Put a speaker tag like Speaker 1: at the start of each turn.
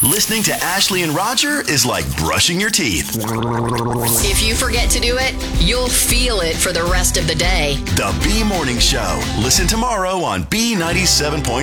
Speaker 1: Listening to Ashley and Roger is like brushing your teeth.
Speaker 2: If you forget to do it, you'll feel it for the rest of the day.
Speaker 1: The B Morning Show. Listen tomorrow on B97.5.